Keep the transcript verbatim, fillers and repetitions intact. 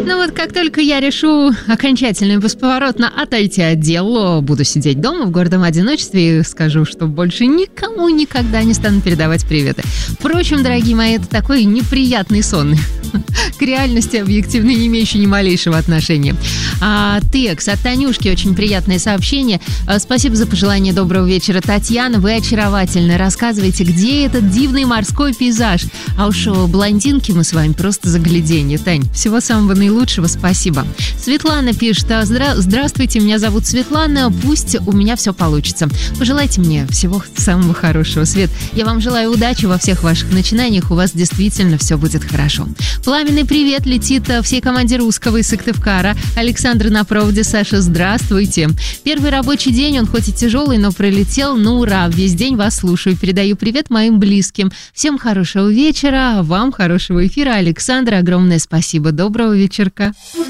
Ну вот как только я решу окончательно и бесповоротно отойти от дела, буду сидеть дома в гордом одиночестве и скажу, что больше никому никогда не стану передавать приветы. Впрочем, дорогие мои, это такой неприятный сон, к реальности объективно не имеющий ни малейшего отношения. А, текст от Танюшки, очень приятное сообщение. А, спасибо за пожелание доброго вечера, Татьяна. Вы очаровательны. Рассказывайте, где этот дивный морской пейзаж. А уж блондинки мы с вами просто загляденье. Тань, всего самого наилучшего, спасибо. Светлана пишет: Здра- Здравствуйте, меня зовут Светлана. Пусть у меня все получится. Пожелайте мне всего самого хорошего, Свет. Я вам желаю удачи во всех ваших начинаниях. У вас действительно все будет хорошо. Пламенный привет летит всей команде русского из Сыктывкара. Александр на проводе. Саша, здравствуйте. Первый рабочий день, он хоть и тяжелый, но пролетел. Ну ура, весь день вас слушаю. Передаю привет моим близким. Всем хорошего вечера, вам хорошего эфира. Александр, огромное спасибо. Доброго вечерка.